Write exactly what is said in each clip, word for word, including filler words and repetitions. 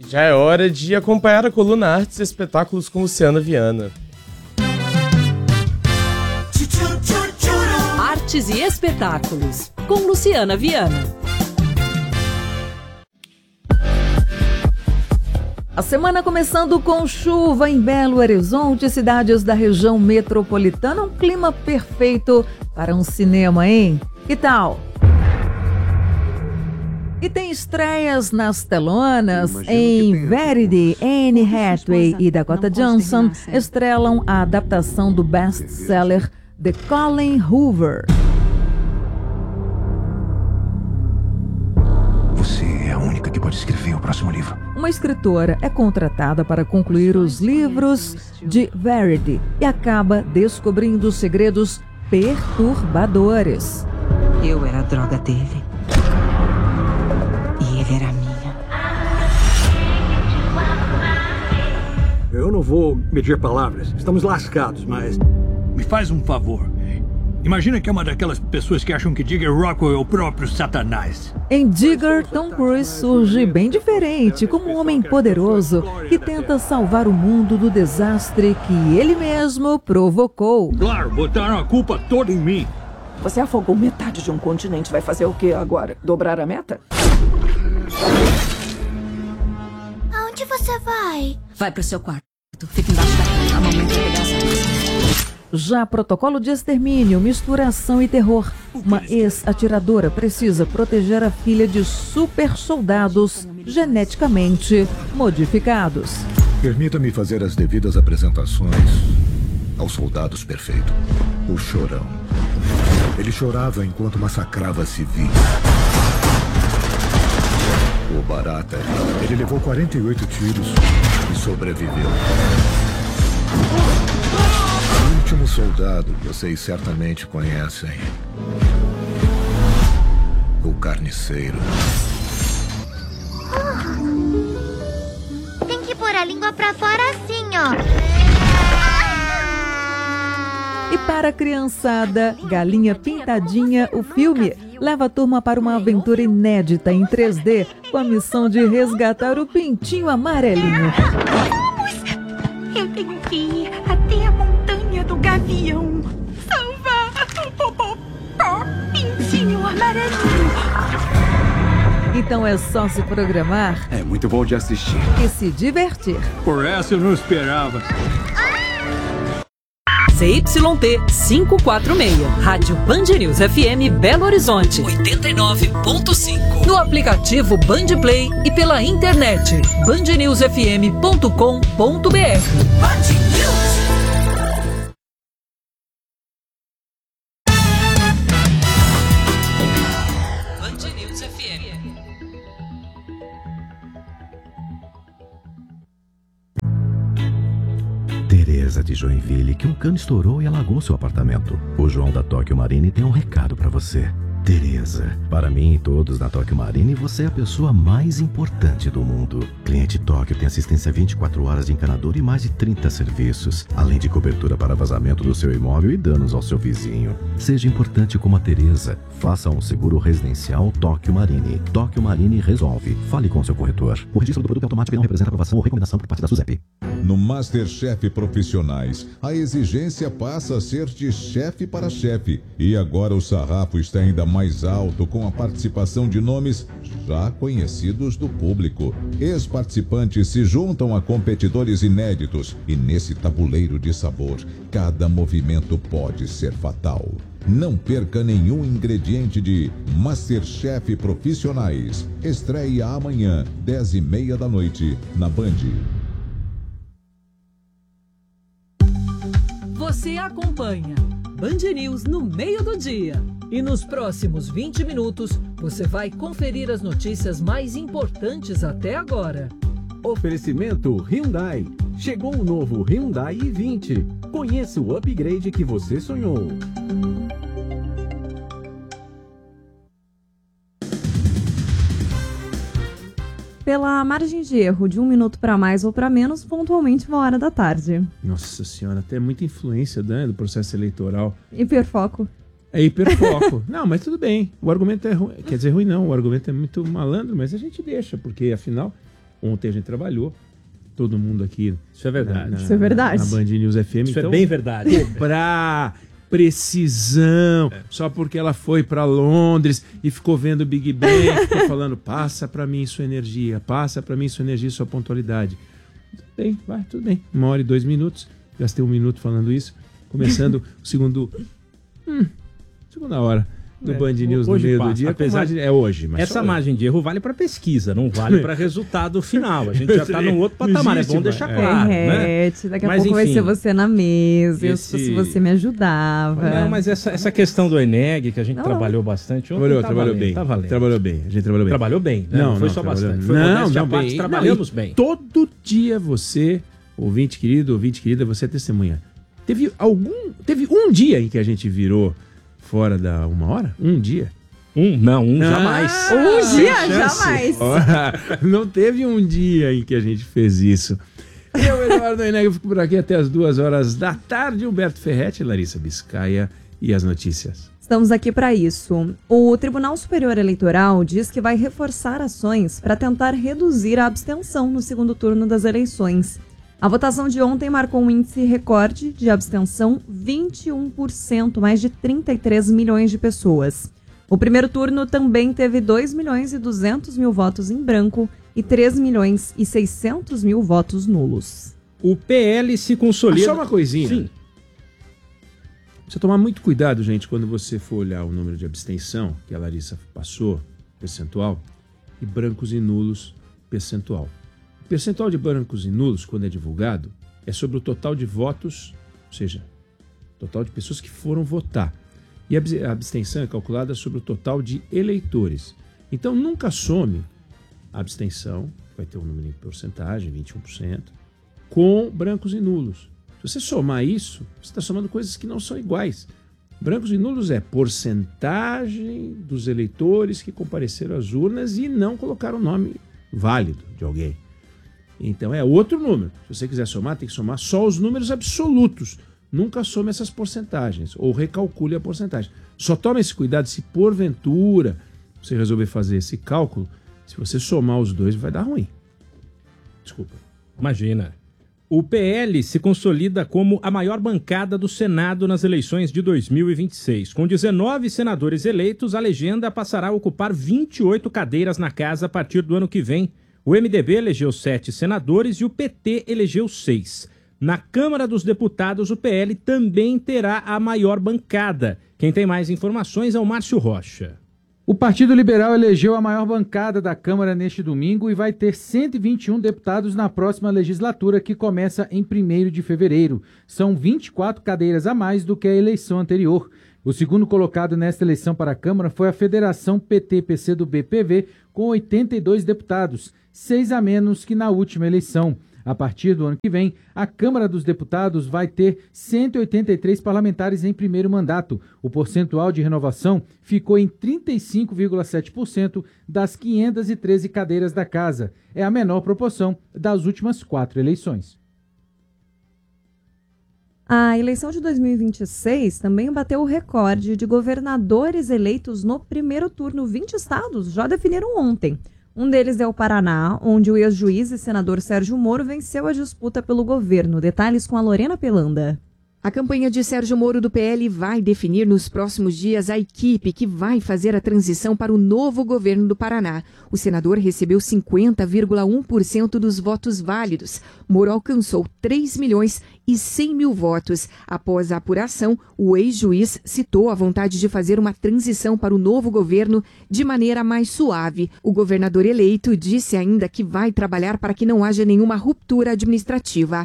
Já é hora de acompanhar a coluna Artes e Espetáculos com Luciana Viana. Artes e Espetáculos, com Luciana Viana. A semana começando com chuva em Belo Horizonte e cidades da região metropolitana. Um clima perfeito para um cinema, hein? Que tal? E tem estreias nas telonas. Em Verity, Anne Hathaway e Dakota Johnson estrelam a adaptação do best-seller The Colin Hoover. Você é a única que pode escrever o próximo livro. Uma escritora é contratada para concluir os livros de Verity e acaba descobrindo segredos perturbadores. Eu era a droga dele. E ele era a minha. Eu não vou medir palavras. Estamos lascados, mas... Me faz um favor. Imagina que é uma daquelas pessoas que acham que Digger Rockwell é o próprio Satanás. Em Digger, Tom Cruise surge bem diferente, como um homem poderoso que tenta salvar o mundo do desastre que ele mesmo provocou. Claro, botaram a culpa toda em mim. Você afogou metade de um continente. Vai fazer o que agora? Dobrar a meta? Aonde você vai? Vai pro seu quarto. Fica embaixo da cama. A mamãe vai pegar essa coisa. Já Protocolo de Extermínio, misturação e terror. Uma ex-atiradora precisa proteger a filha de super soldados geneticamente modificados. Permita-me fazer as devidas apresentações aos soldados perfeitos. O Chorão. Ele chorava enquanto massacrava civis. O Barata. Ele levou quarenta e oito tiros e sobreviveu. O último soldado, vocês certamente conhecem. O Carniceiro. Oh. Tem que pôr a língua pra fora assim, ó. E para a criançada, Galinha Pintadinha, o filme leva a turma para uma aventura inédita em três D com a missão de resgatar o pintinho amarelinho. Eu tenho que ir até a montanha do Gavião. Salvar o popopó, pintinho amarelinho. Então é só se programar. É muito bom de assistir. E se divertir. Por essa eu não esperava. C Y T quinhentos e quarenta e seis, Rádio Band News F M Belo Horizonte, oitenta e nove ponto cinco. No aplicativo Band Play e pela internet, band news f m ponto com ponto b r. Band News. Band News F M. Tereza de Joinville, que um cano estourou e alagou seu apartamento. O João da Tóquio Marine tem um recado pra você. Tereza, para mim e todos na Tóquio Marine, você é a pessoa mais importante do mundo. Cliente Tóquio tem assistência vinte e quatro horas de encanador e mais de trinta serviços, além de cobertura para vazamento do seu imóvel e danos ao seu vizinho. Seja importante como a Tereza. Faça um seguro residencial Tóquio Marine. Tóquio Marine resolve. Fale com seu corretor. O registro do produto automático não representa aprovação ou recomendação por parte da SUSEP. No MasterChef Profissionais, a exigência passa a ser de chefe para chefe. E agora o sarrafo está ainda mais alto com a participação de nomes já conhecidos do público. Ex-participantes se juntam a competidores inéditos e nesse tabuleiro de sabor, cada movimento pode ser fatal. Não perca nenhum ingrediente de MasterChef Profissionais. Estreia amanhã, dez e meia da noite, na Band. Você acompanha Band News no meio do dia. E nos próximos vinte minutos, você vai conferir as notícias mais importantes até agora. Oferecimento Hyundai. Chegou o novo Hyundai i vinte. Conheça o upgrade que você sonhou. Pela margem de erro de um minuto para mais ou para menos, pontualmente uma hora da tarde. Nossa senhora, tem muita influência, né, do processo eleitoral. Hiperfoco. É hiperfoco. Não, mas tudo bem. O argumento é ruim. Quer dizer, ruim não. O argumento é muito malandro, mas a gente deixa, porque afinal Ontem a gente trabalhou, todo mundo aqui. Isso é verdade. Na, na, Isso é verdade. Na Band News F M. Isso então, é bem verdade. Cobrar, precisão, é. Só porque ela foi para Londres e ficou vendo o Big Bang, ficou falando, passa para mim sua energia, passa para mim sua energia e sua pontualidade. Tudo bem, vai, tudo bem. Uma hora e dois minutos, gastei um minuto falando isso, começando o segundo... Hum, segunda hora. Do é, Band News no meio passa. do dia, apesar de é hoje. Mas essa margem de erro vale para pesquisa, não vale para resultado final. A gente já está num outro patamar, é bom deixar claro. É, né? Daqui a mas, pouco enfim, vai ser você na mesa, esse... se você me ajudava. Não, mas essa, essa questão do Eneg, que a gente não. trabalhou bastante, ontem trabalhou, tá trabalhou valendo, bem. Tá valendo. Trabalhou bem. A gente trabalhou bem. Trabalhou bem, né? Não, não foi não, só bastante. Foi não, modéstia não, à parte, bem. trabalhamos não, bem. Todo dia você, ouvinte querido, ouvinte querida, você é testemunha. Teve algum, teve um dia em que a gente virou fora da uma hora? Um dia? Um? Não, um ah, jamais. Um dia, jamais. Não teve um dia em que a gente fez isso. Eu, Eduardo Eneg, fico por aqui até as duas horas da tarde. Humberto Ferretti, Larissa Biscaia e as notícias. Estamos aqui para isso. O Tribunal Superior Eleitoral diz que vai reforçar ações para tentar reduzir a abstenção no segundo turno das eleições. A votação de ontem marcou um índice recorde de abstenção, vinte e um por cento, mais de trinta e três milhões de pessoas. O primeiro turno também teve dois milhões e duzentos mil votos em branco e três milhões e seiscentos mil votos nulos. O P L se consolida... Ah, só uma coisinha. Sim. Precisa tomar muito cuidado, gente, quando você for olhar o número de abstenção, que a Larissa passou, percentual, e brancos e nulos, percentual. O percentual de brancos e nulos, quando é divulgado, é sobre o total de votos, ou seja, total de pessoas que foram votar. E a abstenção é calculada sobre o total de eleitores. Então, nunca some a abstenção, vai ter um número em porcentagem, vinte e um por cento, com brancos e nulos. Se você somar isso, você está somando coisas que não são iguais. Brancos e nulos é porcentagem dos eleitores que compareceram às urnas e não colocaram o nome válido de alguém. Então, é outro número. Se você quiser somar, tem que somar só os números absolutos. Nunca some essas porcentagens, ou recalcule a porcentagem. Só tome esse cuidado se porventura você resolver fazer esse cálculo, se você somar os dois vai dar ruim. Desculpa. Imagina. O P L se consolida como a maior bancada do Senado nas eleições de dois mil e vinte e seis. Com dezenove senadores eleitos, a legenda passará a ocupar vinte e oito cadeiras na casa a partir do ano que vem. O M D B elegeu sete senadores e o P T elegeu seis. Na Câmara dos Deputados, o P L também terá a maior bancada. Quem tem mais informações é o Márcio Rocha. O Partido Liberal elegeu a maior bancada da Câmara neste domingo e vai ter cento e vinte e um deputados na próxima legislatura, que começa em primeiro de fevereiro. São vinte e quatro cadeiras a mais do que a eleição anterior. O segundo colocado nesta eleição para a Câmara foi a Federação P T P C do B P V, com oitenta e dois deputados, seis a menos que na última eleição. A partir do ano que vem, a Câmara dos Deputados vai ter cento e oitenta e três parlamentares em primeiro mandato. O percentual de renovação ficou em trinta e cinco vírgula sete por cento das quinhentas e treze cadeiras da casa. É a menor proporção das últimas quatro eleições. A eleição de dois mil e vinte e seis também bateu o recorde de governadores eleitos no primeiro turno. vinte estados já definiram ontem. Um deles é o Paraná, onde o ex-juiz e senador Sérgio Moro venceu a disputa pelo governo. Detalhes com a Lorena Pelanda. A campanha de Sérgio Moro do P L vai definir nos próximos dias a equipe que vai fazer a transição para o novo governo do Paraná. O senador recebeu cinquenta vírgula um por cento dos votos válidos. Moro alcançou três milhões e cem mil votos. Após a apuração, o ex-juiz citou a vontade de fazer uma transição para o novo governo de maneira mais suave. O governador eleito disse ainda que vai trabalhar para que não haja nenhuma ruptura administrativa.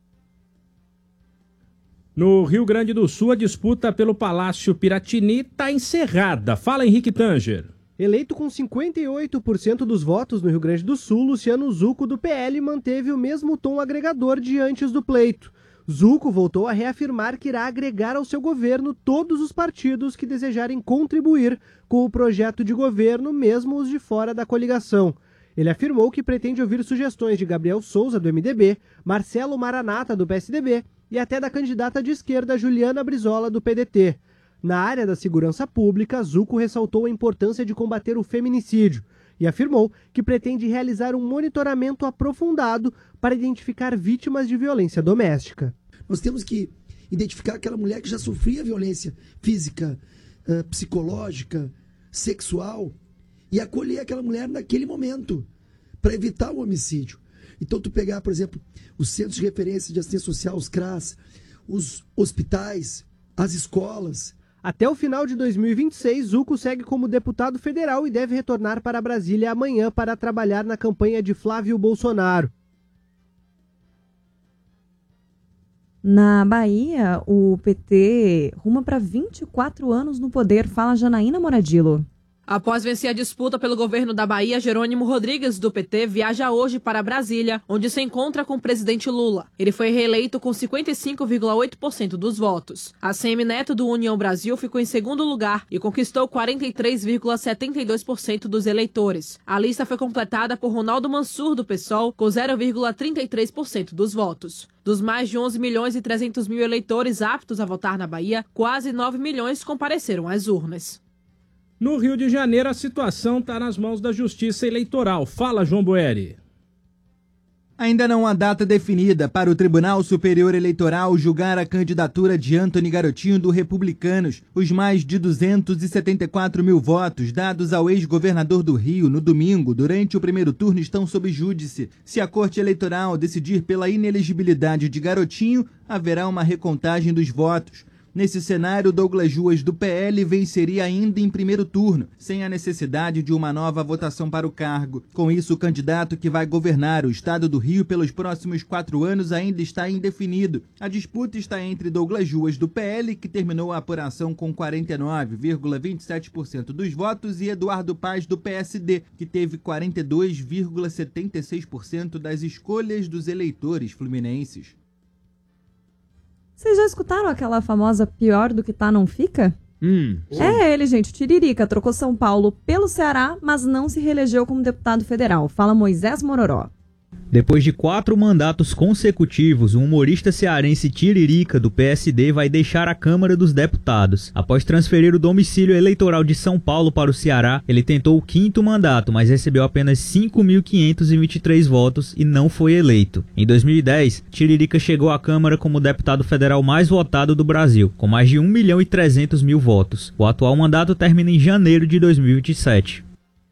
No Rio Grande do Sul, a disputa pelo Palácio Piratini está encerrada. Fala, Henrique Tanger. Eleito com cinquenta e oito por cento dos votos no Rio Grande do Sul, Luciano Zucco, do P L, manteve o mesmo tom agregador de antes do pleito. Zucco voltou a reafirmar que irá agregar ao seu governo todos os partidos que desejarem contribuir com o projeto de governo, mesmo os de fora da coligação. Ele afirmou que pretende ouvir sugestões de Gabriel Souza, do M D B, Marcelo Maranata, do P S D B, e até da candidata de esquerda Juliana Brizola, do P D T. Na área da segurança pública, Zucco ressaltou a importância de combater o feminicídio e afirmou que pretende realizar um monitoramento aprofundado para identificar vítimas de violência doméstica. Nós temos que identificar aquela mulher que já sofria violência física, uh, psicológica, sexual, e acolher aquela mulher naquele momento, para evitar o homicídio. Então, tu pegar, por exemplo, os centros de referência de assistência social, os C R A S, os hospitais, as escolas. Até o final de dois mil e vinte e seis, Zucco segue como deputado federal e deve retornar para Brasília amanhã para trabalhar na campanha de Flávio Bolsonaro. Na Bahia, o P T ruma para vinte e quatro anos no poder. Fala Janaína Moradilo. Após vencer a disputa pelo governo da Bahia, Jerônimo Rodrigues, do P T, viaja hoje para Brasília, onde se encontra com o presidente Lula. Ele foi reeleito com cinquenta e cinco vírgula oito por cento dos votos. A C M Neto, do União Brasil, ficou em segundo lugar e conquistou quarenta e três vírgula setenta e dois por cento dos eleitores. A lista foi completada por Ronaldo Mansur, do PSOL, com zero vírgula trinta e três por cento dos votos. Dos mais de onze milhões e trezentos mil eleitores aptos a votar na Bahia, quase nove milhões compareceram às urnas. No Rio de Janeiro, a situação está nas mãos da Justiça Eleitoral. Fala, João Boeri. Ainda não há data definida para o Tribunal Superior Eleitoral julgar a candidatura de Antony Garotinho do Republicanos. Os mais de duzentos e setenta e quatro mil votos dados ao ex-governador do Rio no domingo, durante o primeiro turno, estão sob júdice. Se a Corte Eleitoral decidir pela inelegibilidade de Garotinho, haverá uma recontagem dos votos. Nesse cenário, Douglas Ruas, do P L, venceria ainda em primeiro turno, sem a necessidade de uma nova votação para o cargo. Com isso, o candidato que vai governar o estado do Rio pelos próximos quatro anos ainda está indefinido. A disputa está entre Douglas Ruas, do P L, que terminou a apuração com quarenta e nove vírgula vinte e sete por cento dos votos, e Eduardo Paz, do P S D, que teve quarenta e dois vírgula setenta e seis por cento das escolhas dos eleitores fluminenses. Vocês já escutaram aquela famosa pior do que tá não fica? Hum, é ele, gente. O Tiririca trocou São Paulo pelo Ceará, mas não se reelegeu como deputado federal. Fala Moisés Mororó. Depois de quatro mandatos consecutivos, o humorista cearense Tiririca, do P S D, vai deixar a Câmara dos Deputados. Após transferir o domicílio eleitoral de São Paulo para o Ceará, ele tentou o quinto mandato, mas recebeu apenas cinco mil quinhentos e vinte e três votos e não foi eleito. Em dois mil e dez, Tiririca chegou à Câmara como o deputado federal mais votado do Brasil, com mais de um milhão e trezentos mil votos. O atual mandato termina em janeiro de dois mil e vinte e sete.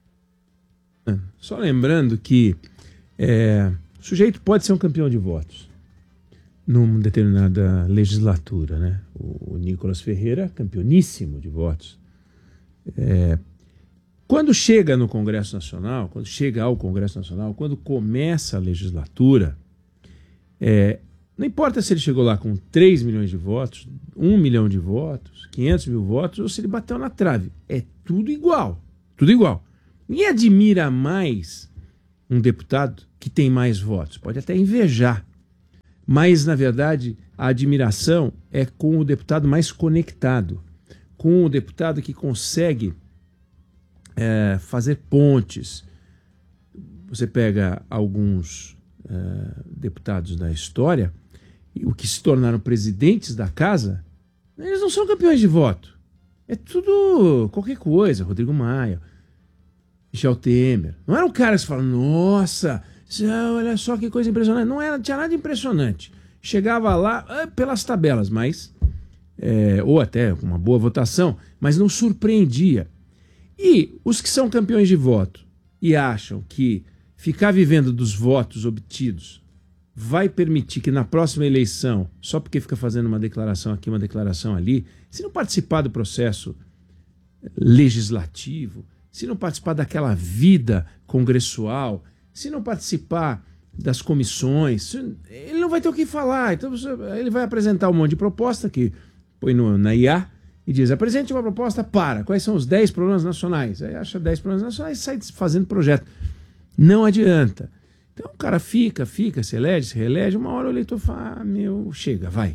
Só lembrando que É, o sujeito pode ser um campeão de votos numa determinada legislatura, né? O, o Nicolas Ferreira, campeoníssimo de votos. É, quando chega no Congresso Nacional, quando chega ao Congresso Nacional, quando começa a legislatura, é, não importa se ele chegou lá com três milhões de votos, um milhão de votos, quinhentos mil votos, ou se ele bateu na trave. É tudo igual. Tudo igual. Ninguém admira mais um deputado que tem mais votos. Pode até invejar. Mas, na verdade, a admiração é com o deputado mais conectado, com o deputado que consegue é, fazer pontes. Você pega alguns é, deputados da história, e o que se tornaram presidentes da casa, eles não são campeões de voto. É tudo qualquer coisa. Rodrigo Maia, Michel Temer. Não eram caras que falam, nossa, olha só que coisa impressionante. Não era, tinha nada de impressionante. Chegava lá pelas tabelas, mas é, ou até com uma boa votação, mas não surpreendia. E os que são campeões de voto e acham que ficar vivendo dos votos obtidos vai permitir que na próxima eleição, só porque fica fazendo uma declaração aqui, uma declaração ali, se não participar do processo legislativo, se não participar daquela vida congressual, se não participar das comissões, ele não vai ter o que falar. Então ele vai apresentar um monte de proposta que põe no, na I A e diz, apresente uma proposta para, quais são os dez problemas nacionais? Aí acha dez problemas nacionais e sai fazendo projeto. Não adianta. Então o cara fica, fica, se elege, se reelege, uma hora o eleitor fala, ah, meu, chega, vai.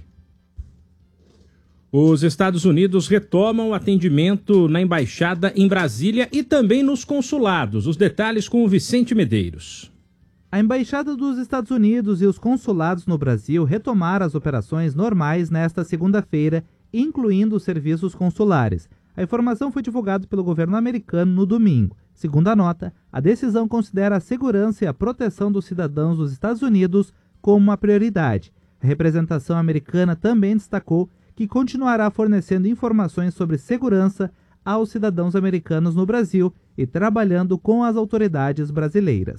Os Estados Unidos retomam o atendimento na embaixada em Brasília e também nos consulados. Os detalhes com o Vicente Medeiros. A Embaixada dos Estados Unidos e os consulados no Brasil retomaram as operações normais nesta segunda-feira, incluindo os serviços consulares. A informação foi divulgada pelo governo americano no domingo. Segundo a nota, a decisão considera a segurança e a proteção dos cidadãos dos Estados Unidos como uma prioridade. A representação americana também destacou que continuará fornecendo informações sobre segurança aos cidadãos americanos no Brasil e trabalhando com as autoridades brasileiras.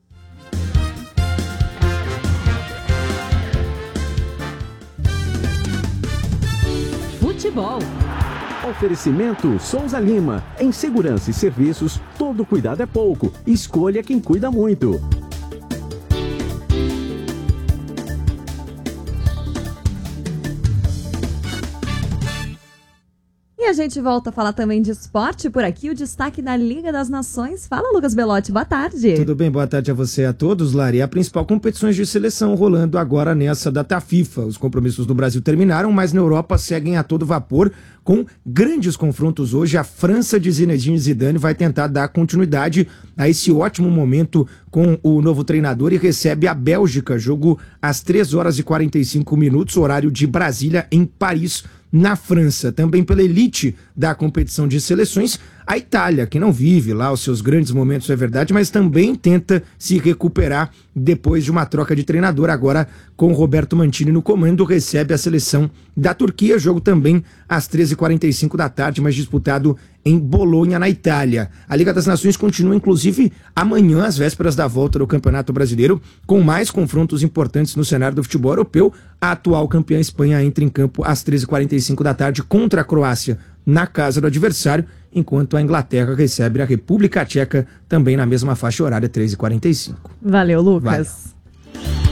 Futebol. Oferecimento Souza Lima. Em segurança e serviços, todo cuidado é pouco. Escolha quem cuida muito. E a gente volta a falar também de esporte por aqui, o destaque da Liga das Nações. Fala, Lucas Belotti, boa tarde. Tudo bem, boa tarde a você e a todos, Lari. A principal competições de seleção rolando agora nessa data FIFA. Os compromissos do Brasil terminaram, mas na Europa seguem a todo vapor, com grandes confrontos hoje. A França de Zinedine Zidane vai tentar dar continuidade a esse ótimo momento com o novo treinador e recebe a Bélgica, jogo às três horas e quarenta e cinco minutos, horário de Brasília, em Paris, na França. Também pela elite da competição de seleções, a Itália, que não vive lá os seus grandes momentos, é verdade, mas também tenta se recuperar depois de uma troca de treinador. Agora, com Roberto Mantini no comando, recebe a seleção da Turquia, jogo também às treze e quarenta e cinco da tarde, mas disputado em Bolonha, na Itália. A Liga das Nações continua, inclusive, amanhã, às vésperas da volta do Campeonato Brasileiro, com mais confrontos importantes no cenário do futebol europeu. A atual campeã Espanha entra em campo às treze e quarenta e cinco da tarde contra a Croácia, na casa do adversário, enquanto a Inglaterra recebe a República Tcheca, também na mesma faixa horária, treze e quarenta e cinco. Valeu, Lucas. Valeu.